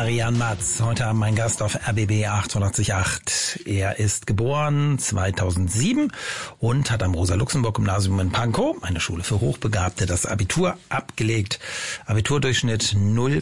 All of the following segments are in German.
Marian Matz, heute Abend mein Gast auf RBB 888. Er ist geboren 2007 und hat am Rosa-Luxemburg-Gymnasium in Pankow, eine Schule für Hochbegabte, das Abitur abgelegt. Abiturdurchschnitt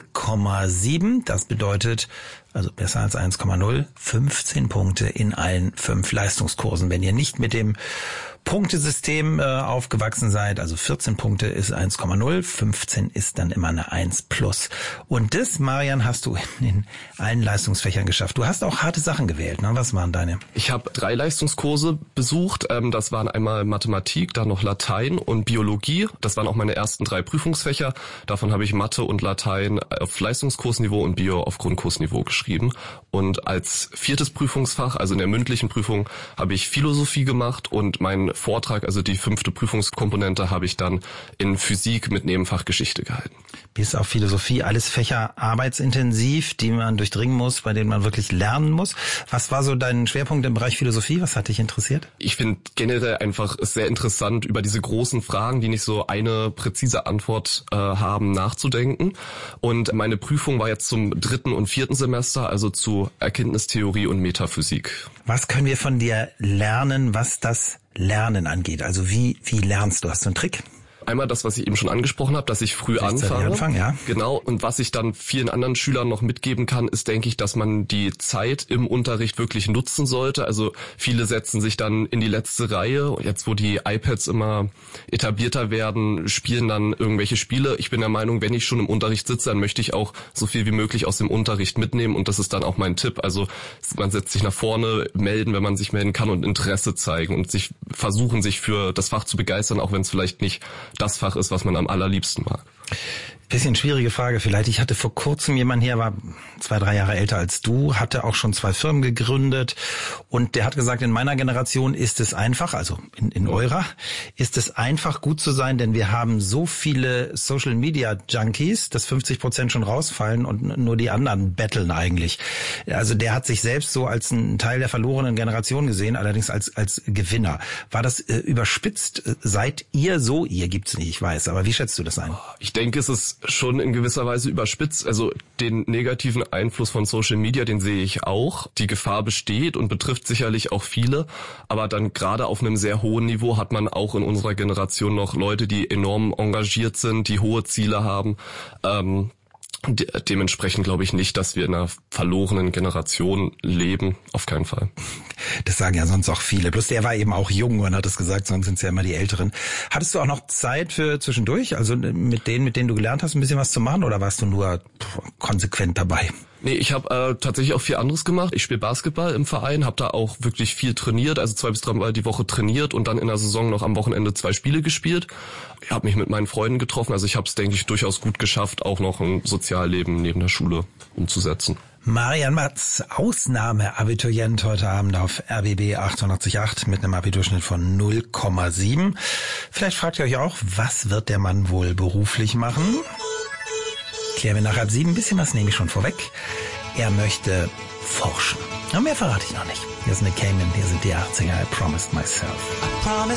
0,7, das bedeutet, also besser als 1,0, 15 Punkte in allen 5 Leistungskursen. Wenn ihr nicht mit dem Punktesystem aufgewachsen seid, also 14 Punkte ist 1,0, 15 ist dann immer eine 1 plus. Und das, Marian, hast du in allen Leistungsfächern geschafft. Du hast auch harte Sachen gewählt, ne? Was waren deine? Ich habe 3 Leistungskurse besucht. Das waren einmal Mathematik, dann noch Latein und Biologie. Das waren auch meine ersten 3 Prüfungsfächer. Davon habe ich Mathe und Latein auf Leistungskursniveau und Bio auf Grundkursniveau geschrieben. Und als 4. Prüfungsfach, also in der mündlichen Prüfung, habe ich Philosophie gemacht und mein Vortrag, also die 5. Prüfungskomponente, habe ich dann in Physik mit Nebenfach Geschichte gehalten. Bis auf Philosophie, alles Fächer arbeitsintensiv, die man durchdringen muss, bei denen man wirklich lernen muss. Was war so dein Schwerpunkt im Bereich Philosophie? Was hat dich interessiert? Ich finde generell einfach sehr interessant, über diese großen Fragen, die nicht so eine präzise Antwort haben, nachzudenken. Und meine Prüfung war jetzt zum 3. und 4. Semester, also zu Erkenntnistheorie und Metaphysik. Was können wir von dir lernen, was das Lernen angeht? Also wie lernst du? Hast du einen Trick? Einmal das, was ich eben schon angesprochen habe, dass ich früh anfange. Ja. Genau. Und was ich dann vielen anderen Schülern noch mitgeben kann, ist, denke ich, dass man die Zeit im Unterricht wirklich nutzen sollte. Also viele setzen sich dann in die letzte Reihe. Jetzt, wo die iPads immer etablierter werden, spielen dann irgendwelche Spiele. Ich bin der Meinung, wenn ich schon im Unterricht sitze, dann möchte ich auch so viel wie möglich aus dem Unterricht mitnehmen. Und das ist dann auch mein Tipp. Also man setzt sich nach vorne, melden, wenn man sich melden kann, und Interesse zeigen und sich versuchen, sich für das Fach zu begeistern, auch wenn es vielleicht nicht das Fach ist, was man am allerliebsten mag. Bisschen schwierige Frage vielleicht. Ich hatte vor kurzem jemanden hier, war 2-3 Jahre älter als du, hatte auch schon 2 Firmen gegründet und der hat gesagt, in meiner Generation ist es einfach, also in eurer, ist es einfach gut zu sein, denn wir haben so viele Social Media Junkies, dass 50% schon rausfallen und nur die anderen betteln eigentlich. Also der hat sich selbst so als einen Teil der verlorenen Generation gesehen, allerdings als Gewinner. War das überspitzt? Seid ihr so? Ihr gibt's nicht, ich weiß, aber wie schätzt du das ein? Ich denke, es ist schon in gewisser Weise überspitzt. Also den negativen Einfluss von Social Media, den sehe ich auch. Die Gefahr besteht und betrifft sicherlich auch viele. Aber dann gerade auf einem sehr hohen Niveau hat man auch in unserer Generation noch Leute, die enorm engagiert sind, die hohe Ziele haben. Dementsprechend glaube ich nicht, dass wir in einer verlorenen Generation leben. Auf keinen Fall. Das sagen ja sonst auch viele. Bloß der war eben auch jung und hat es gesagt, sonst sind es ja immer die Älteren. Hattest du auch noch Zeit für zwischendurch? Also mit denen du gelernt hast, ein bisschen was zu machen, oder warst du nur konsequent dabei? Nee, ich habe tatsächlich auch viel anderes gemacht. Ich spiele Basketball im Verein, habe da auch wirklich viel trainiert, also 2 bis 3 Mal die Woche trainiert und dann in der Saison noch am Wochenende 2 Spiele gespielt. Ich habe mich mit meinen Freunden getroffen, also ich habe es, denke ich, durchaus gut geschafft, auch noch ein Sozialleben neben der Schule umzusetzen. Marian Matz, Ausnahmeabiturient heute Abend auf RBB 888 mit einem Abiturdurchschnitt von 0,7. Vielleicht fragt ihr euch auch, was wird der Mann wohl beruflich machen? Klären wir nach 7:30. Ein bisschen was nehme ich schon vorweg. Er möchte forschen. Aber mehr verrate ich noch nicht. Hier ist Nick Cayman, hier sind die 80er. I promised myself.